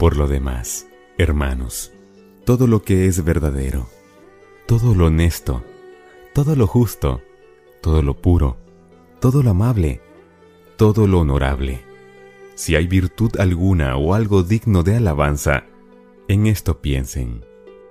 Por lo demás, hermanos, todo lo que es verdadero, todo lo honesto, todo lo justo, todo lo puro, todo lo amable, todo lo honorable, si hay virtud alguna o algo digno de alabanza, en esto piensen.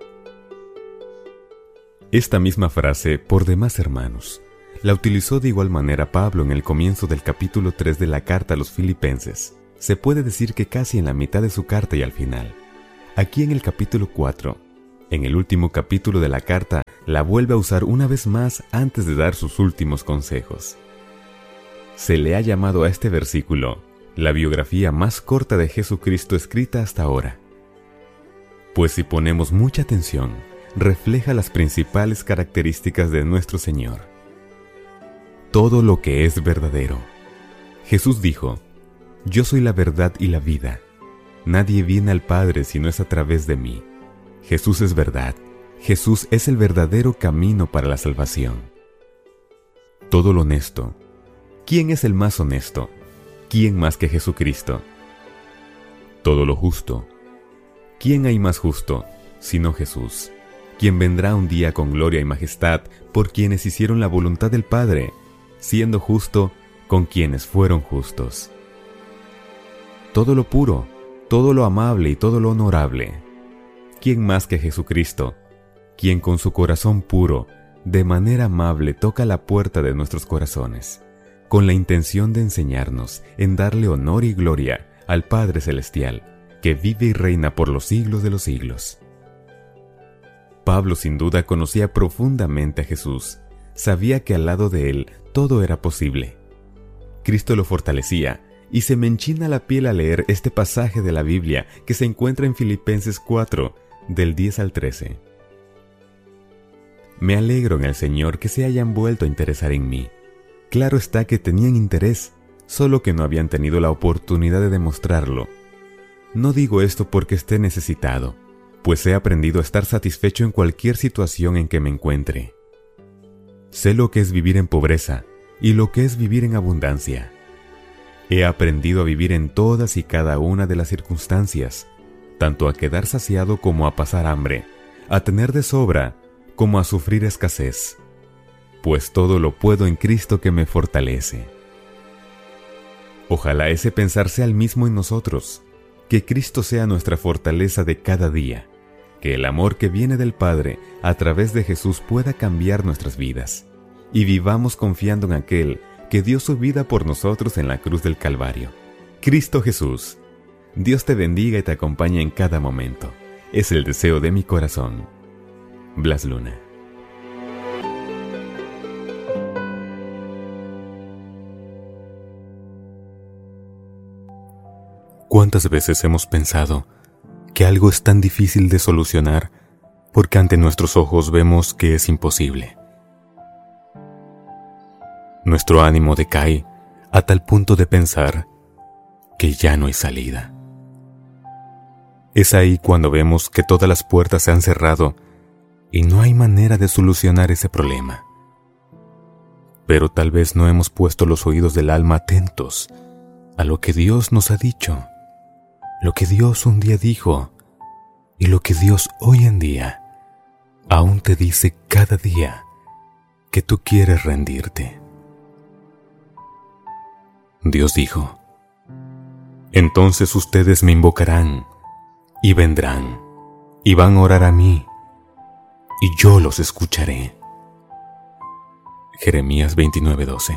Esta misma frase, por demás hermanos, la utilizó de igual manera Pablo en el comienzo del capítulo 3 de la carta a los Filipenses. Se puede decir que casi en la mitad de su carta y al final. Aquí en el capítulo 4, en el último capítulo de la carta, la vuelve a usar una vez más antes de dar sus últimos consejos. Se le ha llamado a este versículo la biografía más corta de Jesucristo escrita hasta ahora. Pues si ponemos mucha atención, refleja las principales características de nuestro Señor. Todo lo que es verdadero. Jesús dijo: Yo soy la verdad y la vida. Nadie viene al Padre si no es a través de mí. Jesús es verdad. Jesús es el verdadero camino para la salvación. Todo lo honesto. ¿Quién es el más honesto? ¿Quién más que Jesucristo? Todo lo justo. ¿Quién hay más justo sino Jesús, quien vendrá un día con gloria y majestad por quienes hicieron la voluntad del Padre, siendo justo con quienes fueron justos? Todo lo puro, todo lo amable y todo lo honorable. ¿Quién más que Jesucristo, quien con su corazón puro, de manera amable toca la puerta de nuestros corazones, con la intención de enseñarnos en darle honor y gloria al Padre Celestial, que vive y reina por los siglos de los siglos? Pablo sin duda conocía profundamente a Jesús. Sabía que al lado de él todo era posible. Cristo lo fortalecía, y se me enchina la piel al leer este pasaje de la Biblia que se encuentra en Filipenses 4, del 10 al 13. Me alegro en el Señor que se hayan vuelto a interesar en mí. Claro está que tenían interés, solo que no habían tenido la oportunidad de demostrarlo. No digo esto porque esté necesitado, pues he aprendido a estar satisfecho en cualquier situación en que me encuentre. Sé lo que es vivir en pobreza y lo que es vivir en abundancia. He aprendido a vivir en todas y cada una de las circunstancias, tanto a quedar saciado como a pasar hambre, a tener de sobra como a sufrir escasez, pues todo lo puedo en Cristo que me fortalece. Ojalá ese pensar sea el mismo en nosotros, que Cristo sea nuestra fortaleza de cada día, que el amor que viene del Padre a través de Jesús pueda cambiar nuestras vidas, y vivamos confiando en aquel que dio su vida por nosotros en la cruz del Calvario, Cristo Jesús. Dios te bendiga y te acompañe en cada momento. Es el deseo de mi corazón. Blas Luna. ¿Cuántas veces hemos pensado que algo es tan difícil de solucionar porque ante nuestros ojos vemos que es imposible? Nuestro ánimo decae a tal punto de pensar que ya no hay salida. Es ahí cuando vemos que todas las puertas se han cerrado y no hay manera de solucionar ese problema. Pero tal vez no hemos puesto los oídos del alma atentos a lo que Dios nos ha dicho, lo que Dios un día dijo y lo que Dios hoy en día aún te dice cada día que tú quieres rendirte. Dios dijo: entonces ustedes me invocarán y vendrán y van a orar a mí y yo los escucharé. Jeremías 29:12.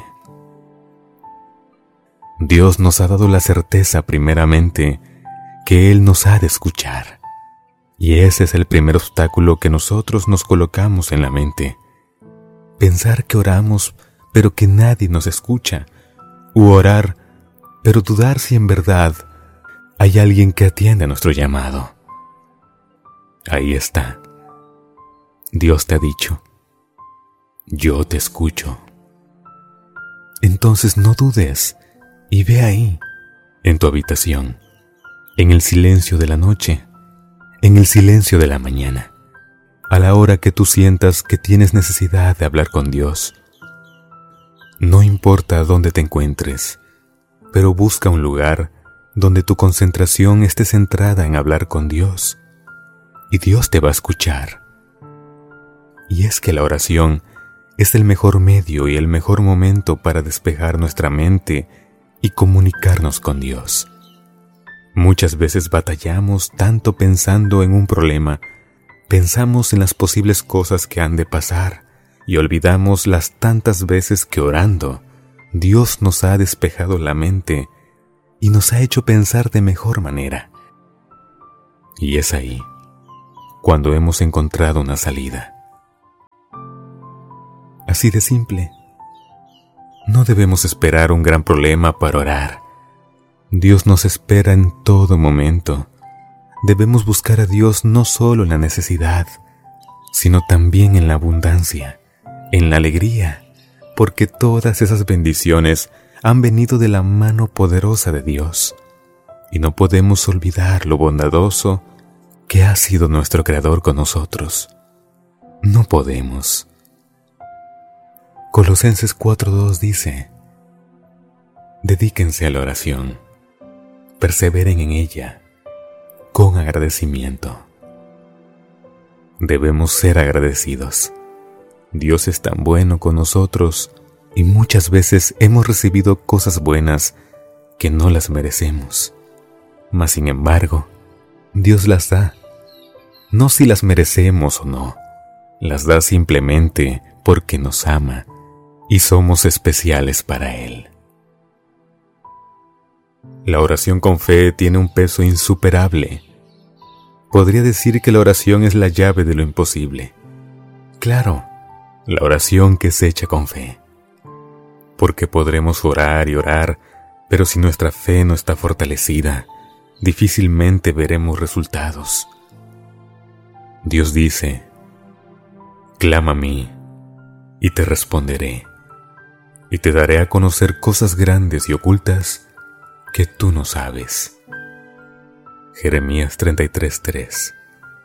Dios nos ha dado la certeza primeramente que Él nos ha de escuchar, y ese es el primer obstáculo que nosotros nos colocamos en la mente: pensar que oramos pero que nadie nos escucha, u orar pero dudar si en verdad hay alguien que atiende a nuestro llamado. Ahí está. Dios te ha dicho: yo te escucho. Entonces no dudes y ve ahí, en tu habitación, en el silencio de la noche, en el silencio de la mañana, a la hora que tú sientas que tienes necesidad de hablar con Dios. No importa dónde te encuentres, pero busca un lugar donde tu concentración esté centrada en hablar con Dios, y Dios te va a escuchar. Y es que la oración es el mejor medio y el mejor momento para despejar nuestra mente y comunicarnos con Dios. Muchas veces batallamos tanto pensando en un problema, pensamos en las posibles cosas que han de pasar y olvidamos las tantas veces que orando, Dios nos ha despejado la mente y nos ha hecho pensar de mejor manera. Y es ahí cuando hemos encontrado una salida. Así de simple. No debemos esperar un gran problema para orar. Dios nos espera en todo momento. Debemos buscar a Dios no solo en la necesidad, sino también en la abundancia, en la alegría, porque todas esas bendiciones han venido de la mano poderosa de Dios, y no podemos olvidar lo bondadoso que ha sido nuestro Creador con nosotros. No podemos. Colosenses 4:2 dice: dedíquense a la oración, perseveren en ella, con agradecimiento. Debemos ser agradecidos. Dios es tan bueno con nosotros y muchas veces hemos recibido cosas buenas que no las merecemos. Mas sin embargo, Dios las da. No si las merecemos o no, las da simplemente porque nos ama y somos especiales para Él. La oración con fe tiene un peso insuperable. Podría decir que la oración es la llave de lo imposible. Claro, la oración que se echa con fe. Porque podremos orar y orar, pero si nuestra fe no está fortalecida, difícilmente veremos resultados. Dios dice: clama a mí, y te responderé, y te daré a conocer cosas grandes y ocultas que tú no sabes. Jeremías 33:3.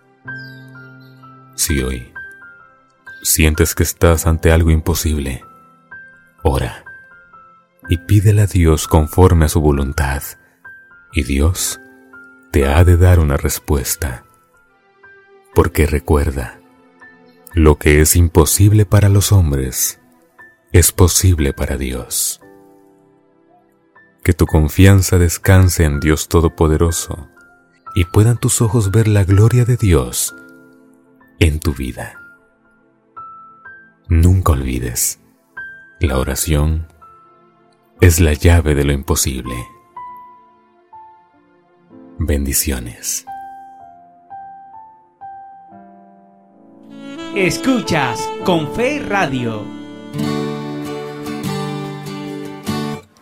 Si hoy sientes que estás ante algo imposible, ora y pídele a Dios conforme a su voluntad, y Dios te ha de dar una respuesta. Porque recuerda, lo que es imposible para los hombres es posible para Dios. Que tu confianza descanse en Dios Todopoderoso y puedan tus ojos ver la gloria de Dios en tu vida. Nunca olvides, la oración es la llave de lo imposible. Bendiciones. Escuchas Con Fe Radio.